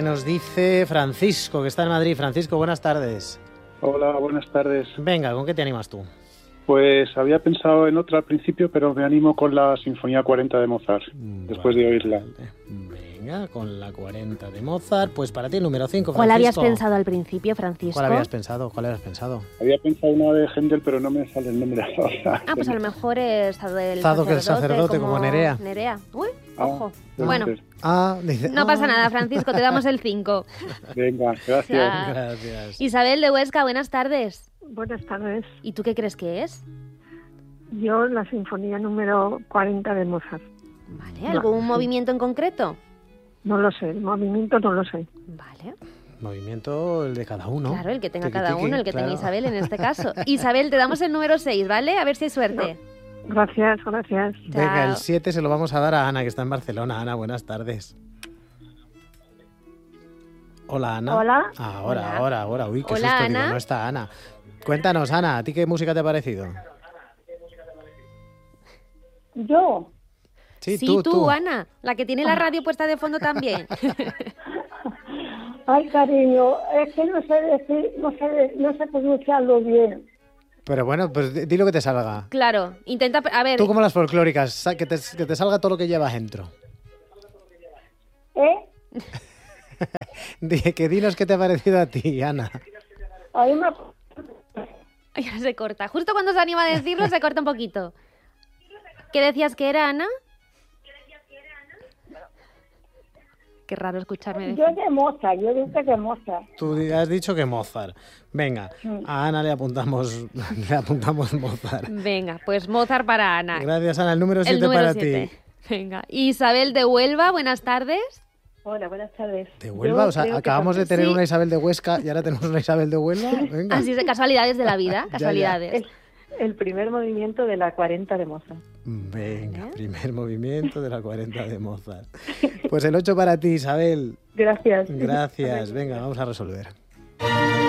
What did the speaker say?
nos dice Francisco, que está en Madrid. Francisco, buenas tardes. Hola, buenas tardes. Venga, ¿con qué te animas tú? Pues había pensado en otra al principio, pero me animo con la Sinfonía 40 de Mozart, después de oírla. Venga, con la 40 de Mozart. Pues para ti el número 5, Francisco. ¿Cuál habías pensado al principio, Francisco? ¿Cuál habías pensado? Había pensado una de Händel, pero no me sale el nombre ahora. Ah, pues a lo mejor es Zado el sacerdote, como Nerea. Uy, ojo. Bueno, dice, no pasa nada, Francisco, te damos el 5. Venga, gracias. Gracias. Isabel de Huesca, buenas tardes. Buenas tardes. ¿Y tú qué crees que es? Yo la Sinfonía número 40 de Mozart. Vale, ¿algún movimiento en concreto? No lo sé, el movimiento no lo sé. Vale. Movimiento el de cada uno. Claro, el que tenga Tiqui, cada tiqui, uno, el que claro. tenga Isabel en este caso. Isabel, te damos el número 6, ¿vale? A ver si hay suerte. Gracias. Venga, el Chao. 7 se lo vamos a dar a Ana, que está en Barcelona. Ana, buenas tardes. Hola, Ana. Hola. Ahora. Uy, qué Hola, susto, Ana. digo, no está Ana. Cuéntanos, Ana, ¿a ti qué música te ha parecido? Yo, Sí, tú, Ana, la que tiene la radio puesta de fondo también. ay cariño, es que no sé decir, no sé pronunciarlo bien. Pero bueno, pues di lo que te salga. Claro, intenta, a ver, Tú como las folclóricas, que te salga todo lo que llevas dentro. Que dinos qué te ha parecido a ti, Ana. Ahí me... ya se corta. Justo cuando se anima a decirlo, se corta un poquito. ¿Qué decías que era, Ana? Qué raro escucharme decir. Yo de Mozart, yo dije que Mozart. Tú has dicho que Mozart. Venga, a Ana le apuntamos Mozart. Venga, pues Mozart para Ana. Gracias, Ana. El número 7 número para 7. ti. Venga. Isabel de Huelva, buenas tardes. Hola, buenas tardes. ¿De Huelva? O sea, acabamos de tener una Isabel de Huesca y ahora tenemos una Isabel de Huelva. Venga. Así es de casualidades de la vida, casualidades. El primer movimiento de la 40 de Mozart. Venga, primer movimiento de la 40 de Mozart. Pues el 8 para ti, Isabel. Gracias. Gracias. Venga, vamos a resolver.